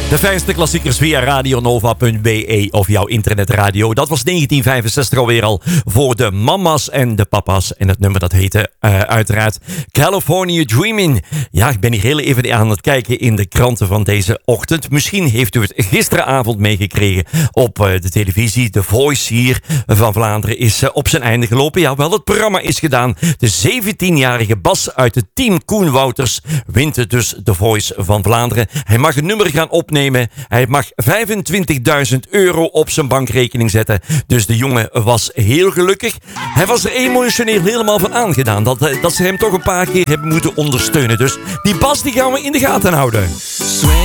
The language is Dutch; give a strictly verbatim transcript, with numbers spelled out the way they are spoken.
De fijnste klassiekers via radionova punt b e of jouw internetradio. Dat was negentien vijfenzestig alweer al voor de mama's en de papa's. En het nummer dat heette uh, uiteraard California Dreamin'. Ja, ik ben hier heel even aan het kijken in de kranten van deze ochtend. Misschien heeft u het gisteravond meegekregen op uh, de televisie. The Voice hier van Vlaanderen is uh, op zijn einde gelopen. Ja, wel, het programma is gedaan. De zeventienjarige Bas uit het team Koen Wouters wint dus The Voice van Vlaanderen. Hij mag een nummer gaan opnemen. Hij mag vijfentwintigduizend euro op zijn bankrekening zetten. Dus de jongen was heel gelukkig. Hij was er emotioneel helemaal van aangedaan. Dat, dat ze hem toch een paar keer hebben moeten ondersteunen. Dus die Bas die gaan we in de gaten houden.